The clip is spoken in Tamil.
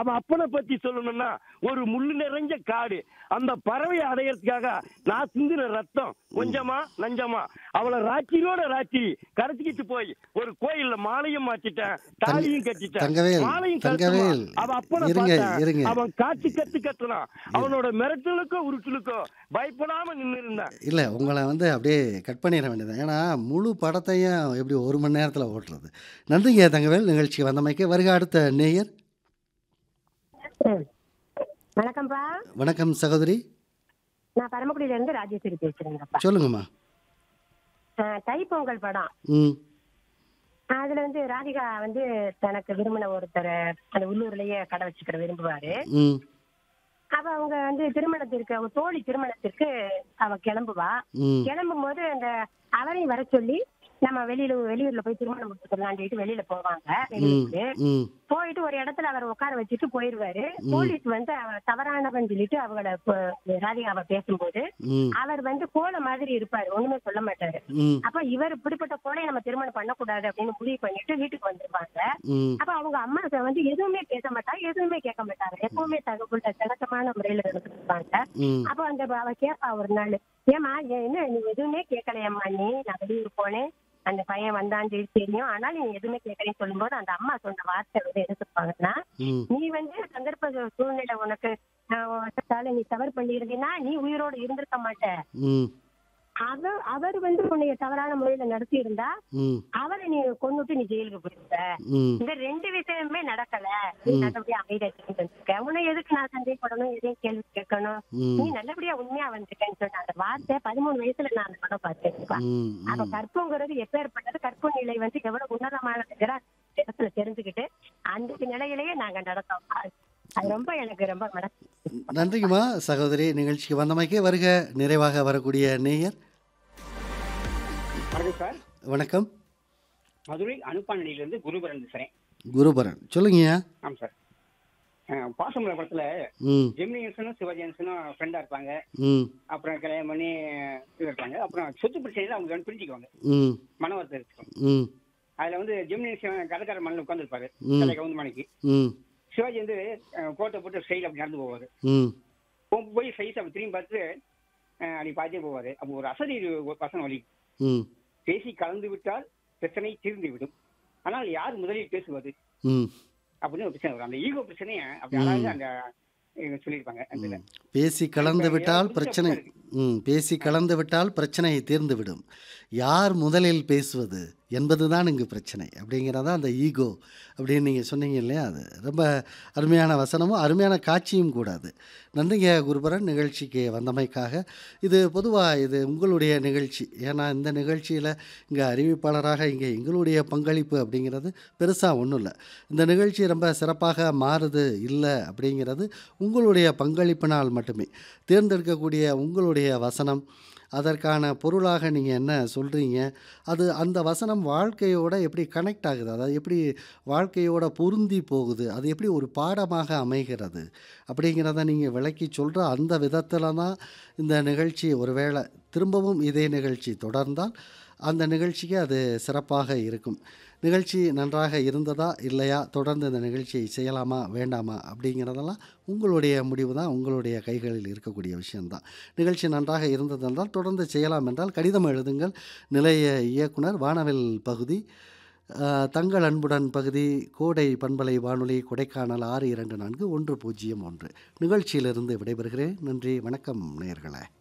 அவன் அப்பனை பத்தி சொல்லணும்னா ஒரு முள்ளு நிறைஞ்ச காடு. அந்த பறவையை அடையறதுக்காக நான் சிந்தின ரத்தம் கொஞ்சமா நஞ்சமா அவளை ராத்திரியோட ராத்திரி கடத்திக்கிட்டு போய் ஒரு கோயில்ல மாலையும் மாத்திட்டேன், தாலியும் கட்டிட்டேன். தங்கவேல் மாலையும் தங்கவேல் கட்டணும். அவன் அப்பனை இருங்க பார்த்தேன். இருங்க அவன் காட்சி கத்து கத்துனான். அவனோட மிரட்டலுக்கோ உருட்டலுக்கோ பயப்படாம நின்று இருந்தேன். இல்லை உங்களை வந்து அப்படியே கட் பண்ணிட வேண்டியது. ஏன்னா முழு படத்தையும் எப்படி 1 மணி நேரத்தில் ஓட்டுறது. நன்றிங்க தங்கவேல், நிகழ்ச்சி வந்தமைக்கு. வருக அடுத்த நேயர். வணக்கம்ப்பா. வணக்கம் சகோதரி, நான் பரமக்குடியில இருந்து ராஜேஸ்வரி பேசுறேங்கப்பா. சொல்லுங்கம்மா. தைப்பொங்கல் படம். ம் அதுல வந்து ராதிகா வந்து தனக்கு விரும்பின ஒருத்தர் அந்த உள்ளூர்லயே கடை வச்சுக்கிற விரும்புவாரு. ம் அப்ப அவங்க வந்து திருமணத்திற்கு, அவங்க தோழி திருமணத்திற்கு அவ கிளம்புவா. ம் கிளம்பும் போது அந்த அவரையும் வர சொல்லி நம்ம வெளியூர்ல போய் திருமணம் முடிச்சுக்கலாம்னு சொல்லிட்டு வெளியில போவாங்க. ம் வெளியூருக்கு ம் போயிட்டு ஒரு இடத்துல அவர் உட்கார வச்சுட்டு போயிருவாரு. போலீஸ் வந்து அவர் தவறானவன் சொல்லிட்டு அவங்கள ராதிகாவை பேசும்போது ம் அவர் வந்து கோலை மாதிரி இருப்பாரு, ஒண்ணுமே சொல்ல மாட்டாரு. ம் அப்ப இவர் இப்படிப்பட்ட கோலையை நம்ம திருமணம் பண்ணக்கூடாது அப்படின்னு முடிவு பண்ணிட்டு வீட்டுக்கு வந்துருவாங்க. ம் அப்ப அவங்க அம்மா வந்து எதுவுமே பேச மாட்டாங்க, எதுவுமே கேட்க மாட்டாங்க. எப்பவுமே தகவல் சகஜமான முறையில இருப்பாங்க. ம் அப்ப அவ கேட்பா ஒரு நாள், ஏமா என்ன நீ எதுவுமே கேட்கலையம்மா, நீ நான் வெளியூர் போனேன், அந்த பையன் வந்தான்னு சொல்லி தெரியும், ஆனால் நீ எதுவுமே கேட்கறேன்னு சொல்லும்போது அந்த அம்மா சொன்ன வார்த்தை வந்து என்ன சொல்லுவாங்கன்னா, ம் நீ வந்து சந்தர்ப்ப சூழ்நிலை உனக்கு நீ தவறு பண்ணியிருந்தீங்கன்னா நீ உயிரோடு இருந்திருக்க மாட்ட. ம் அவர் வந்து உன்னைய தவறான முறையில நடத்தி இருந்தா ம் அவரை நீ கொண்டுட்டு நீ ஜெயிலுக்கு போயிருந்த. ம் இந்த 2 விஷயமே நடக்கல. நீ நல்லபடியா அமைதியா உன்னை எதுக்கு நான் சந்தேகப்படணும், எதையும் கேள்வி கேட்கணும், ம் நீ நல்லபடியா உண்மையா வந்துட்டேன்னு சொன்ன அந்த வார்த்தை 13 வயசுல நான் அந்த படம் பார்த்தேன். ம் அப்ப ம் கற்புங்கிறது எப்பேற்பட்டது, கற்பு நிலை வந்து எவ்வளவு உன்னதமான இடத்துல தெரிஞ்சுக்கிட்டு அந்த நிலையிலேயே நாங்க நடத்தோம். அது ரொம்ப எனக்கு ரொம்ப நன்றிங்கம்மா சகோதரி, நிகழ்ச்சிக்கு வந்தமைக்கு. வருக நிறைவாக வரக்கூடிய நேயர். வணக்கம் சார். வணக்கம். மதுரை அனுப்பானடியிலிருந்து குருபரன் பேசுறேன். குருபரன் சொல்லுங்கய்யா. ஆமாம் சார். பாசமலர் படத்துல ம் ஜெமினி கணேசனும் சிவாஜி கணேசனும் ஃப்ரெண்டா இருப்பாங்க. ம் அப்புறம் கல்யாணம் பண்ணி இது இருப்பாங்க. அப்புறம் சொத்து பிரச்சனையில அவங்க பிரிஞ்சுக்குவாங்க, ம் மன வருத்தம் இருக்குவாங்க. ம் அதுல வந்து ஜெமினி கணேசன் கடைக்கார மண்ணில் உட்காந்துருப்பாரு, ம் கலை கவுந்தமணிக்கு. ம் சிவாஜி வந்து கோட்டை போட்டு ஸ்டைல் அப்படி நடந்து போவாரு. ம் போய் சைஸ் அப்படி திரும்பி பார்த்து அப்படி பார்த்தே போவாரு. அப்போ ஒரு அசதி வசனம் வழி, ம் பேசி கலந்து விட்டால் பிரச்சனை தீர்ந்து விடும், ஆனால் யார் முதலில் பேசுவது ம் அப்படின்னு ஒரு பிரச்சனை வரும். அந்த ஈகோ பிரச்சனையை அப்படி அழகாக அந்த சொல்லியிருப்பாங்க. அந்த பேசி கலந்து விட்டால் புதுசா பிரச்சனை. இருக்கு. பேசி கலந்து விட்டால் பிரச்சனை தீர்ந்துவிடும். யார் முதலில் பேசுவது என்பதுதான் இங்கு பிரச்சனை அப்படிங்கிறதா அந்த ஈகோ அப்படின்னு நீங்கள் சொன்னீங்க இல்லையா, அது ரொம்ப அருமையான வசனமும் அருமையான காட்சியும் கூட அது. நன்றிங்க குருபரன், நிகழ்ச்சிக்கு வந்தமைக்காக. இது பொதுவாக இது உங்களுடைய நிகழ்ச்சி. ஏன்னா இந்த நிகழ்ச்சியில் இங்கே அறிவிப்பாளராக இங்கே எங்களுடைய பங்களிப்பு அப்படிங்கிறது பெருசாக ஒன்றும் இல்லை. இந்த நிகழ்ச்சி ரொம்ப சிறப்பாக மாறுது இல்லை அப்படிங்கிறது உங்களுடைய பங்களிப்பினால் மட்டுமே. தேர்ந்தெடுக்கக்கூடிய உங்களுடைய வசனம், அதற்கான பொருளாக நீங்கள் என்ன சொல்கிறீங்க, அது அந்த வசனம் வாழ்க்கையோட எப்படி கனெக்ட் ஆகுது, அதாவது எப்படி வாழ்க்கையோட பொருந்தி போகுது, அது எப்படி ஒரு பாடமாக அமைகிறது அப்படிங்கிறத நீங்கள் விளக்கி சொல்கிற அந்த விதத்தில் தான் இந்த நிகழ்ச்சி ஒருவேளை திரும்பவும் இதே நிகழ்ச்சி தொடர்ந்தால் அந்த நிகழ்ச்சிக்கு அது சிறப்பாக இருக்கும். நிகழ்ச்சி நன்றாக இருந்ததா இல்லையா, தொடர்ந்து இந்த நிகழ்ச்சியை செய்யலாமா வேண்டாமா அப்படிங்கிறதெல்லாம் உங்களுடைய முடிவு தான், உங்களுடைய கைகளில் இருக்கக்கூடிய விஷயம்தான். நிகழ்ச்சி நன்றாக இருந்ததென்றால் தொடர்ந்து செய்யலாம் என்றால் கடிதம் எழுதுங்கள். நிலைய இயக்குனர், வானவில் பகுதி, தங்கள் அன்புடன் பகுதி, கோடை பண்பலை வானொலி, கொடைக்கானல் 624101. நிகழ்ச்சியிலிருந்து விடைபெறுகிறேன். நன்றி, வணக்கம் நேயர்களே.